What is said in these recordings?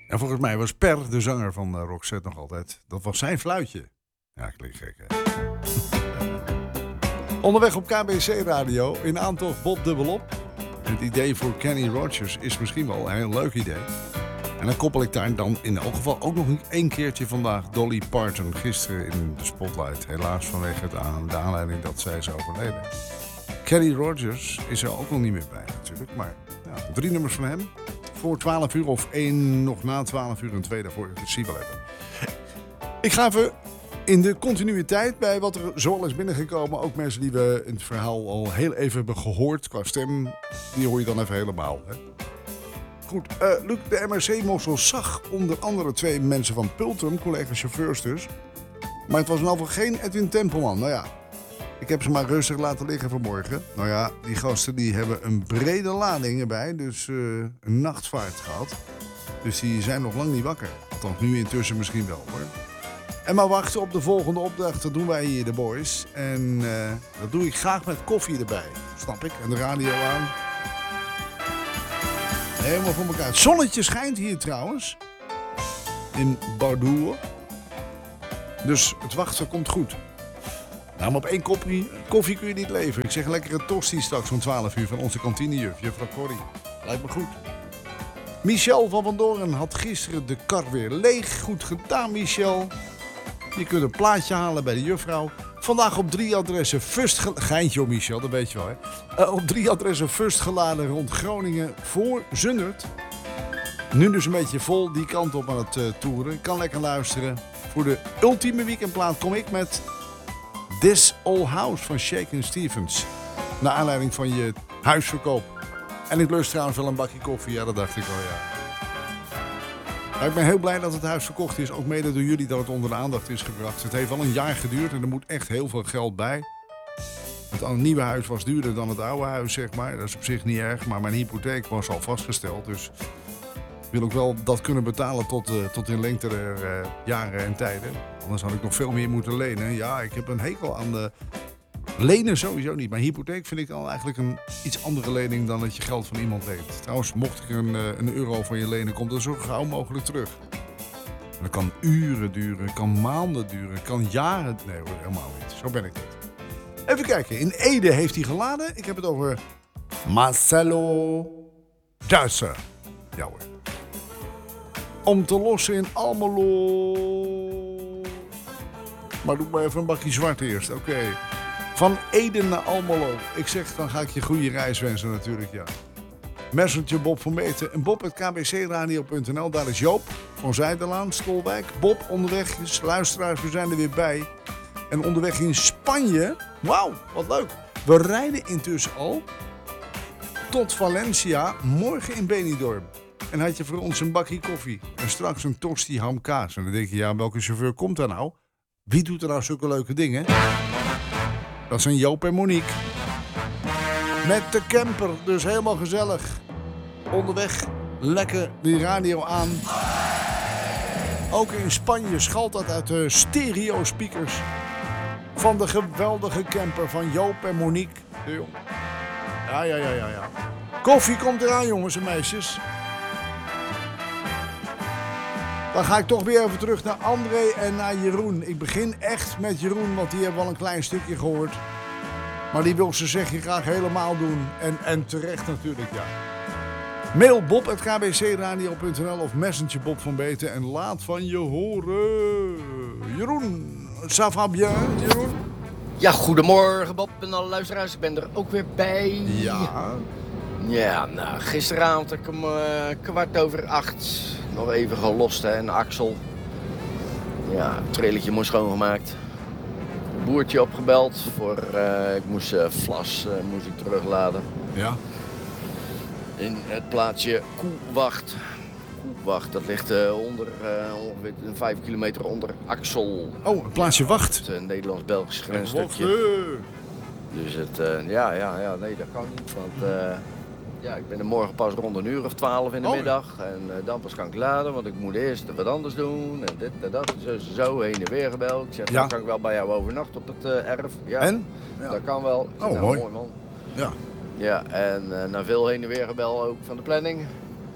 En volgens mij was Per, de zanger van Roxette, nog altijd. Dat was zijn fluitje. Ja, klinkt gek, hè? Onderweg op KBC Radio in aantocht Bob dubbelop. Het idee voor Kenny Rogers is misschien wel een heel leuk idee. En dan koppel ik daar dan in elk geval ook nog één keertje vandaag Dolly Parton. Gisteren in de spotlight. Helaas vanwege de aanleiding dat zij is overleden. Kenny Rogers is er ook nog niet meer bij natuurlijk. Maar ja, 3 nummers van hem. Voor 12 uur of 1 nog na 12 uur en 2 daarvoor. Ik zie wel even. Ik ga even in de continuïteit bij wat er zoal is binnengekomen. Ook mensen die we in het verhaal al heel even hebben gehoord qua stem. Die hoor je dan even helemaal. Hè? Goed, Luc, de MRC-mossel zag onder andere 2 mensen van Pultrum, collega-chauffeurs dus. Maar het was in ieder geval geen Edwin Tempelman. Nou ja, ik heb ze maar rustig laten liggen vanmorgen. Nou ja, die gasten die hebben een brede lading erbij, dus een nachtvaart gehad. Dus die zijn nog lang niet wakker. Althans, nu intussen misschien wel hoor. En maar wachten op de volgende opdracht, dat doen wij hier de boys. En dat doe ik graag met koffie erbij, snap ik. En de radio aan. Helemaal voor elkaar. Het zonnetje schijnt hier trouwens. In Bordeaux. Dus het wachten komt goed. Nou, maar op 1 koffie kun je niet leven. Ik zeg een lekkere tosti straks om 12 uur van onze kantinejuf, juffrouw Corrie. Lijkt me goed. Michel van Doorn had gisteren de kar weer leeg. Goed gedaan, Michel. Je kunt een plaatje halen bij de juffrouw. Vandaag op 3 adressen geintje hoor, Michel, dat weet je wel hè. Op 3 adressen first geladen rond Groningen voor Zundert. Nu dus een beetje vol die kant op aan het toeren. Kan lekker luisteren. Voor de ultieme weekendplaat kom ik met This Old House van Shakin' Stevens. Naar aanleiding van je huisverkoop. En ik lust trouwens wel een bakje koffie, ja dat dacht ik al ja. Maar ik ben heel blij dat het huis verkocht is. Ook mede door jullie dat het onder de aandacht is gebracht. Het heeft al een jaar geduurd en er moet echt heel veel geld bij. Het nieuwe huis was duurder dan het oude huis, zeg maar. Dat is op zich niet erg, maar mijn hypotheek was al vastgesteld. Dus ik wil ook wel dat kunnen betalen tot in lengte der jaren en tijden. Anders had ik nog veel meer moeten lenen. Ja, ik heb een hekel aan de lenen sowieso niet. Maar hypotheek vind ik al eigenlijk een iets andere lening dan dat je geld van iemand leent. Trouwens, mocht ik een euro van je lenen, komt dat zo gauw mogelijk terug. En dat kan uren duren, kan maanden duren, kan jaren... Nee hoor, helemaal niet. Zo ben ik niet. Even kijken, in Ede heeft hij geladen. Ik heb het over Marcelo Duitser. Ja hoor. Om te lossen in Almelo. Maar doe maar even een bakje zwart eerst, oké. Van Ede naar Almelo. Ik zeg, dan ga ik je goede reis wensen natuurlijk, ja. Messenger Bob van Meten en bob@kbcradio.nl. Daar is Joop van Zijderlaan, Stolwijk. Bob onderweg is, luisteraars, we zijn er weer bij. En onderweg in Spanje. Wauw, wat leuk. We rijden intussen al tot Valencia, morgen in Benidorm. En had je voor ons een bakje koffie en straks een tosti hamkaas. En dan denk je, ja, welke chauffeur komt daar nou? Wie doet er nou zulke leuke dingen? Dat zijn Joop en Monique. Met de camper, dus helemaal gezellig. Onderweg, lekker die radio aan. Ook in Spanje schalt dat uit de stereo speakers van de geweldige camper van Joop en Monique. De jong. Ja. Koffie komt eraan, jongens en meisjes. Dan ga ik toch weer even terug naar André en naar Jeroen. Ik begin echt met Jeroen, want die hebben wel een klein stukje gehoord. Maar die wil ze zeggen graag helemaal doen. En terecht natuurlijk, ja. Mail bob@kbcradio.nl of messenger Bob van Beten en laat van je horen. Jeroen, ça va bien, Jeroen? Ja, goedemorgen Bob en alle luisteraars. Ik ben er ook weer bij. Ja. Ja, nou, gisteravond heb ik om 7:15 nog even gelost hè, een Axel. Ja, het trailetje moest schoongemaakt. Een boertje opgebeld voor, ik moest vlas moest ik terugladen. Ja. In het plaatsje Koewacht. Koewacht, dat ligt ongeveer 5 kilometer onder Axel. Oh, een plaatsje Wacht. Het Nederlands-Belgisch grensstukje. Dus nee, dat kan niet, want ik ben er morgen pas rond 1:00 in de middag. En dan pas kan ik laden, want ik moet eerst wat anders doen. En dit en dat, zo heen en weer gebeld. Ik zeg, dan kan ik wel bij jou overnachten op het erf. Ja, en? Ja. Dat kan wel. Oh, nou, mooi. Mooi man. Ja. Ja, en na veel heen en weer gebeld ook van de planning.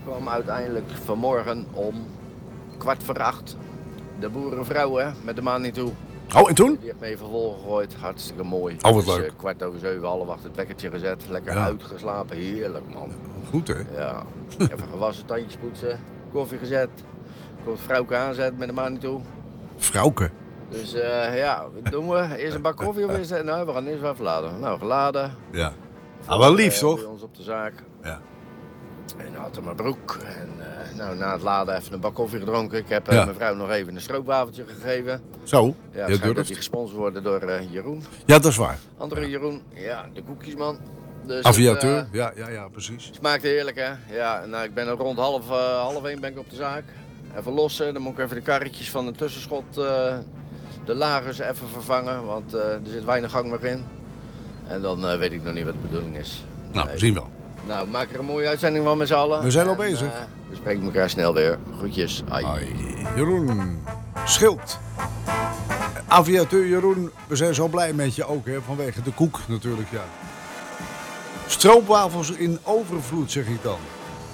kwam uiteindelijk vanmorgen om 7:15 de boerenvrouw hè, met de maan niet toe. Oh, en toen? Die heeft me even volgegooid, hartstikke mooi. Oh, wat Dus, leuk. 7:15, half 8 het wekkertje gezet, lekker Ja. uitgeslapen, heerlijk man. Goed, hè? Ja, even gewassen, tandjes poetsen, koffie gezet. Komt vrouwke aanzetten met de maan niet toe. Vrouwke. Dus ja, wat doen we? Eerst een bak koffie of is het? Nou, we gaan eerst wel even laden. Nou, geladen. Ja. Ah, wel lief, Bij toch? ons op de zaak. Ja. En had er mijn broek. En nou, na het laden even een bak koffie gedronken. Ik heb Ja. mijn vrouw nog even een stroopwafeltje gegeven. Zo, Ja, je het schijnt dat durft. die gesponsord worden door Jeroen. Ja, dat is waar. Andere Jeroen, ja, de koekjesman. Dus Aviateur. het, Ja, precies. smaakte heerlijk, hè? Ja, nou, ik ben er rond half 1 ben ik op de zaak. Even lossen, dan moet ik even de karretjes van de tussenschot, de lagers even vervangen, want er zit weinig gang meer in. En dan weet ik nog niet wat de bedoeling is. Nou, Nee. we zien wel. Nou, maak er een mooie uitzending van met z'n allen. We zijn al En, bezig. we spreken elkaar snel weer. Groetjes. Ai. Ai, Jeroen Schild. Aviateur Jeroen, we zijn zo blij met je ook, hè? Vanwege de koek natuurlijk, ja. Stroopwafels in overvloed, zeg ik dan.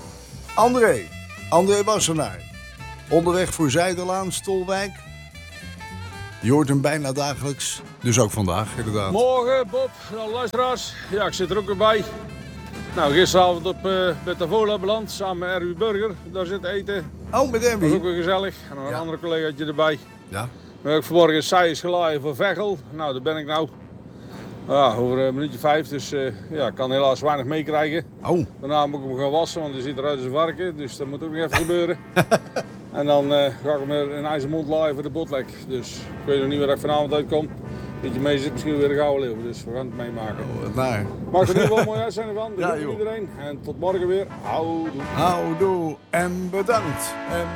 André Wassenaar. Onderweg voor Zijderlaan, Stolwijk. Je hoort hem bijna dagelijks, dus ook vandaag inderdaad. Morgen, Bob, nou, luisteraars. Ja, ik zit er ook weer bij. Nou, gisteravond op Betavola beland, samen met Erwin Burger. Daar zit eten. Oh, met Dat was ook Erwin. weer gezellig. En nog een Ja. andere collegaatje erbij. Ja. We hebben vanmorgen saaiers gelaaien voor Veghel. Nou, daar ben ik nou. Ja, over een minuutje 5, dus ja, ik kan helaas weinig meekrijgen. Oh, Daarna moet ik hem gaan wassen, want hij ziet eruit als een varken. Dus dat moet ook nog even gebeuren. En dan ga ik hem weer in IJzermond laaien voor de botlek. Dus ik weet nog niet waar ik vanavond uitkom. Beetje mee zit misschien weer een gouden leeuw, dus we gaan het meemaken. wat naar. Maak er in ieder geval een mooie uitzending van. Ja, Bedankt joh. iedereen. En tot morgen weer. Houdoe. Houdoe en bedankt.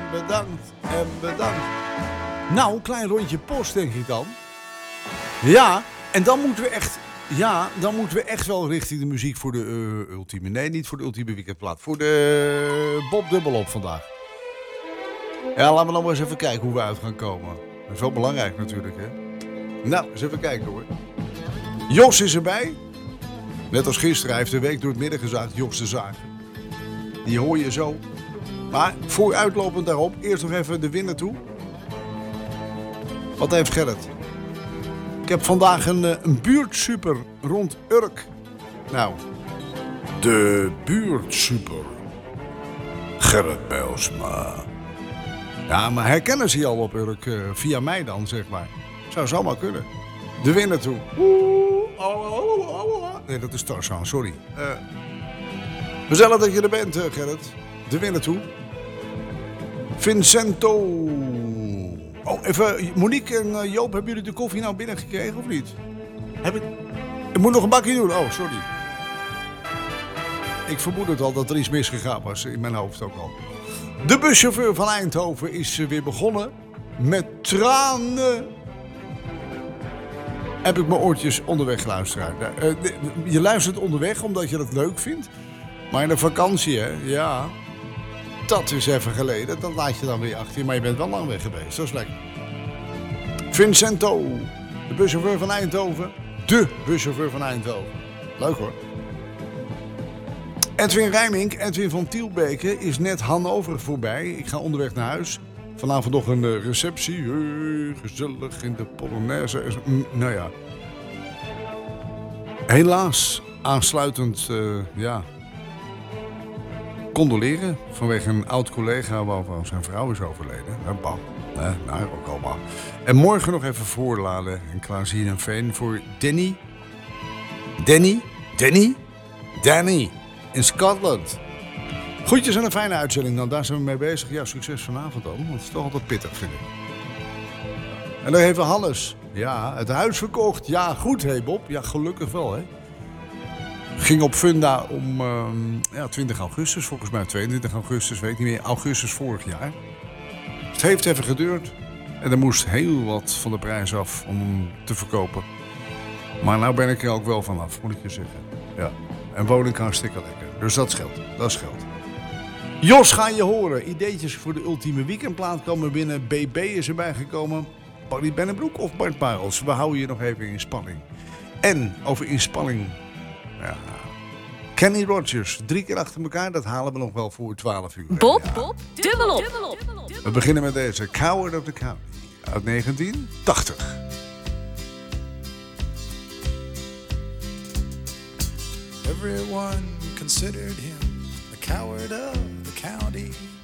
Nou, een klein rondje post denk ik dan. Ja, en dan moeten we echt... Ja, dan moeten we echt wel richting de muziek voor de ultieme... Nee, niet voor de ultieme weekendplaat. Voor de Bob Dubbelop vandaag. Ja, laten we dan maar eens even kijken hoe we uit gaan komen. Dat is wel belangrijk natuurlijk, hè. Nou, eens even kijken hoor. Jos is erbij. Net als gisteren, hij heeft de week door het midden gezaagd, Jos de Zager. Die hoor je zo. Maar vooruitlopend daarop, eerst nog even de winnaar toe. Wat heeft Gerrit? Ik heb vandaag een buurtsuper rond Urk. Nou, de buurtsuper. Gerrit Bijlsma. Ja, maar herkennen ze je al op Urk via mij dan, zeg maar. Zou zomaar kunnen. De winnaar toe. Nee, dat is Tarzan, sorry. Gezellig dat je er bent, Gerrit. De winnaar toe. Vincento. Oh, even, Monique en Joop, hebben jullie de koffie nou binnengekregen of niet? Ik moet nog een bakje doen. Oh, sorry. Ik vermoed het al dat er iets misgegaan was, in mijn hoofd ook al. De buschauffeur van Eindhoven is weer begonnen. Met tranen heb ik mijn oortjes onderweg geluisterd. Je luistert onderweg omdat je dat leuk vindt. Maar in de vakantie, hè, ja, dat is even geleden. Dat laat je dan weer achter je, maar je bent wel lang weg geweest. Dat is lekker. Vincento, de buschauffeur van Eindhoven. De buschauffeur van Eindhoven. Leuk hoor. Edwin Rijmink, Edwin van Tielbeke, is net Hannover voorbij. Ik ga onderweg naar huis. Vanavond nog een receptie. Gezellig in de Polonaise. Nou ja. Helaas, aansluitend, ja, condoleren vanwege een oud collega waarvan zijn vrouw is overleden. Bam. Nou, ook allemaal. En morgen nog even voorladen en klaarzien en veen voor Danny. Danny in Scotland. Groetjes en een fijne uitzending dan. Daar zijn we mee bezig. Ja, succes vanavond dan. Want het is toch altijd pittig, vind ik. En dan even Hannes. Ja, het huis verkocht. Ja, goed hé Bob. Ja, gelukkig wel hè. Ging op Funda om 20 augustus, volgens mij 22 augustus, weet ik niet meer. Augustus vorig jaar. Het heeft even geduurd. En er moest heel wat van de prijs af om hem te verkopen. Maar nou ben ik er ook wel vanaf, moet ik je zeggen. Ja. En wonen kan hartstikke lekker. Dus dat scheelt. Dat scheelt. Jos, ga je horen. Ideetjes voor de ultieme weekendplaat komen binnen. BB is erbij gekomen. Barry Bennebroek of Bart Parels. We houden je nog even in spanning. En over in spanning. Ja. Kenny Rogers, 3 keer achter elkaar, dat halen we nog wel voor 12 uur. Bob, dubbelop. We beginnen met deze Coward of the County uit 1980. Everyone considered him the coward of the county.